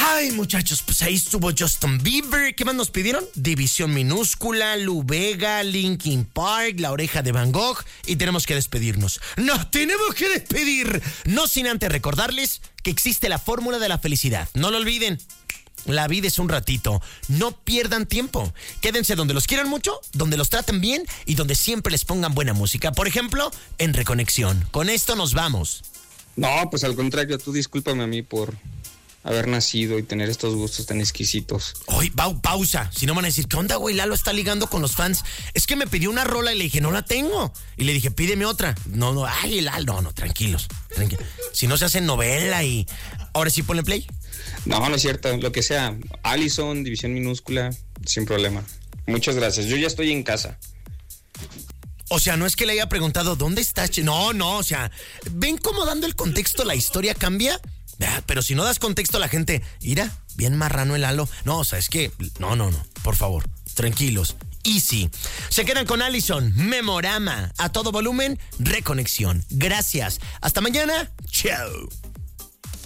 Ay, muchachos, pues ahí estuvo Justin Bieber. ¿Qué más nos pidieron? División Minúscula, Lu Vega, Linkin Park, La Oreja de Van Gogh. Y tenemos que despedirnos. ¡Nos tenemos que despedir! No sin antes recordarles que existe la fórmula de la felicidad. No lo olviden. La vida es un ratito. No pierdan tiempo. Quédense donde los quieran mucho, donde los traten bien y donde siempre les pongan buena música. Por ejemplo, en Reconexión. Con esto nos vamos. No, pues al contrario, tú discúlpame a mí por haber nacido y tener estos gustos tan exquisitos. Oye, pausa. Si no van a decir, ¿qué onda, güey? Lalo está ligando con los fans. Es que me pidió una rola y le dije, no la tengo. Y le dije, pídeme otra. No, ay, Lalo, no, tranquilos. Si no se hace novela y... Ahora sí ponle play. No, no es cierto, lo que sea. Allison, División Minúscula, sin problema. Muchas gracias, yo ya estoy en casa. O sea, no es que le haya preguntado, ¿dónde estás? No, o sea, ¿ven cómo dando el contexto la historia cambia? Pero si no das contexto a la gente, mira, bien marrano el Lalo. No, o sea, es que, no, por favor, tranquilos. Easy. Se quedan con Allison, Memorama, a todo volumen, Reconexión. Gracias. Hasta mañana. Chao.